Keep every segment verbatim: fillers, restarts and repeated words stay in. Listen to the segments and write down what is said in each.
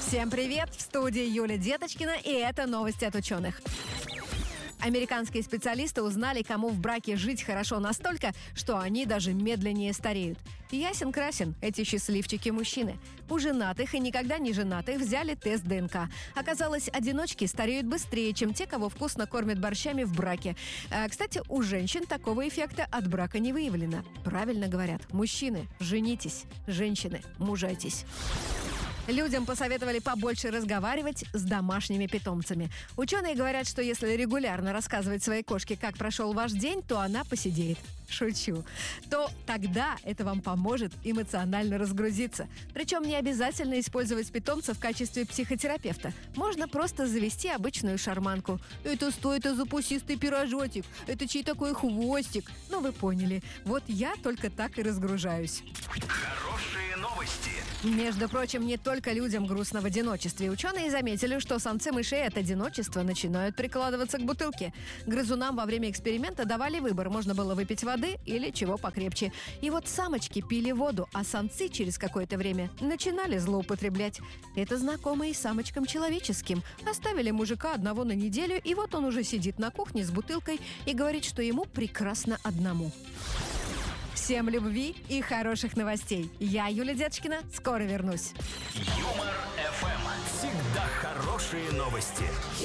Всем привет! В студии Юлия Деточкина, и это новости от ученых. Американские специалисты узнали, кому в браке жить хорошо настолько, что они даже медленнее стареют. Ясен-красен, эти счастливчики-мужчины. У женатых и никогда не женатых взяли тест ДНК. Оказалось, одиночки стареют быстрее, чем те, кого вкусно кормят борщами в браке. А, кстати, у женщин такого эффекта от брака не выявлено. Правильно говорят: мужчины, женитесь, женщины, мужайтесь. Людям посоветовали побольше разговаривать с домашними питомцами. Ученые говорят, что если регулярно рассказывать своей кошке, как прошел ваш день, то она посидеет. Шучу. То тогда это вам поможет эмоционально разгрузиться. Причем не обязательно использовать питомца в качестве психотерапевта. Можно просто завести обычную шарманку. Это стой, это запусистый пирожочек. Это чей такой хвостик? Ну, вы поняли. Вот я только так и разгружаюсь. Хорошие новости. Между прочим, не только людям грустно в одиночестве. Ученые заметили, что самцы мышей от одиночества начинают прикладываться к бутылке. Грызунам во время эксперимента давали выбор. Можно было выпить воды или чего покрепче. И вот самочки пили воду, а самцы через какое-то время начинали злоупотреблять. Это знакомо и самочкам человеческим. Оставили мужика одного на неделю, и вот он уже сидит на кухне с бутылкой и говорит, что ему прекрасно одному. Всем любви и хороших новостей. Я, Юлия Деточкина, скоро вернусь. Юмор эф эм. Всегда хорошие новости.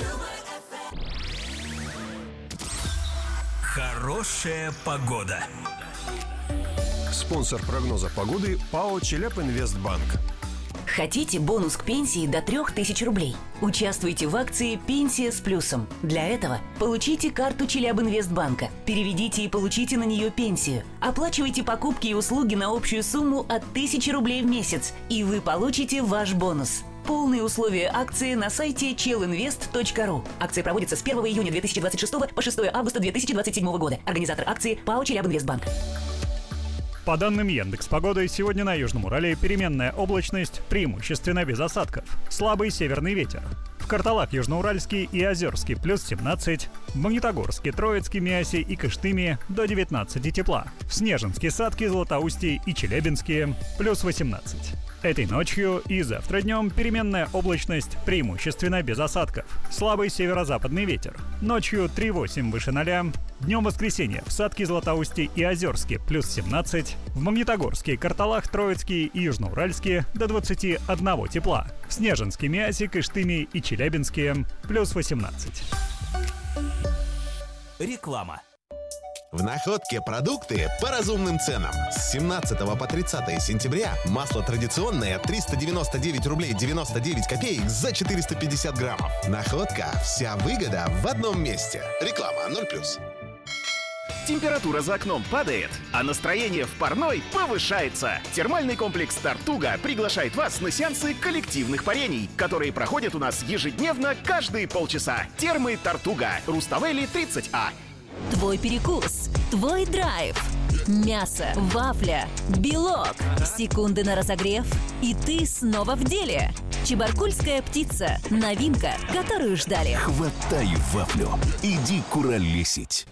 Хорошая погода. Спонсор прогноза погоды ПАО «Челябинвестбанк». Хотите бонус к пенсии до трех тысяч рублей? Участвуйте в акции «Пенсия с плюсом». Для этого получите карту Челябинвестбанка, переведите и получите на нее пенсию. Оплачивайте покупки и услуги на общую сумму от тысячи рублей в месяц, и вы получите ваш бонус. Полные условия акции на сайте челинвест точка ру. Акция проводится с первого июня две тысячи двадцать шестого по шестого августа две тысячи двадцать седьмого года. Организатор акции ПАО «Челябинвестбанк». По данным Яндекс.Погоды, сегодня на Южном Урале переменная облачность, преимущественно без осадков. Слабый северный ветер. В Карталах, Южноуральске и Озерске плюс семнадцать, в Магнитогорске, Троицке, Миасе и Кыштыме до девятнадцати тепла. В Снежинске, Сатке, Златоусте и Челябинске плюс восемнадцать. Этой ночью и завтра днем переменная облачность, преимущественно без осадков. Слабый северо-западный ветер. Ночью три-восемь выше ноля. Днем воскресенье в Сатке, Златоусте и Озерске плюс семнадцать. В Магнитогорске, Карталах, Троицке и Южноуральске до двадцати одного тепла. В Снежинске, Миасе, Кыштыме и Челябинске плюс восемнадцать. Реклама. В Находке продукты по разумным ценам. С семнадцатого по тридцатое сентября масло традиционное триста девяносто девять рублей девяносто девять копеек за четыреста пятьдесят граммов. Находка. Вся выгода в одном месте. Реклама ноль плюс. Температура за окном падает, а настроение в парной повышается. Термальный комплекс «Тартуга» приглашает вас на сеансы коллективных парений, которые проходят у нас ежедневно каждые полчаса. Термы «Тартуга», Руставели тридцать А. Твой перекус, твой драйв. Мясо, вафля, белок, секунды на разогрев, и ты снова в деле. Чебаркульская птица. Новинка, которую ждали. Хватай вафлю. Иди куролесить.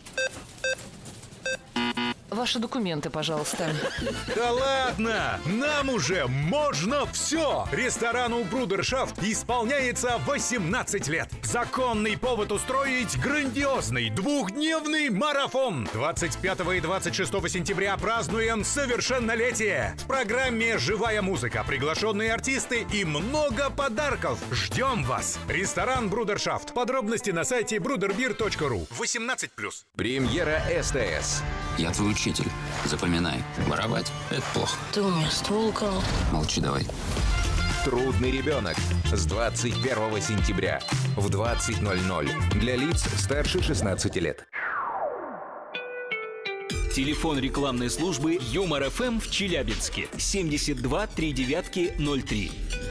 Ваши документы, пожалуйста. Да ладно! Нам уже можно все! Ресторану «Брудершафт» исполняется восемнадцать лет. Законный повод устроить грандиозный двухдневный марафон. двадцать пятого и двадцать шестого сентября празднуем совершеннолетие. В программе живая музыка, приглашенные артисты и много подарков. Ждем вас! Ресторан «Брудершафт». Подробности на сайте брудербир точка ру. восемнадцать плюс. Премьера СТС. Я твой учитель. Запоминай. Воровать — это плохо. Ты у меня ствол украл. Молчи давай. Трудный ребенок. С двадцать первого сентября в двадцать ноль ноль. Для лиц старше шестнадцати лет. Телефон рекламной службы Юмор эф эм в Челябинске. семьдесят два три девятки ноль три.